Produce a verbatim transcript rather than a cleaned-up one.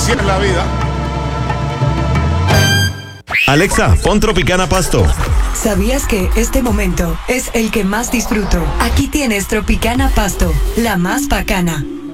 Así es la vida. Alexa, pon Tropicana Pasto. ¿Sabías que este momento es el que más disfruto? Aquí tienes Tropicana Pasto, la más bacana.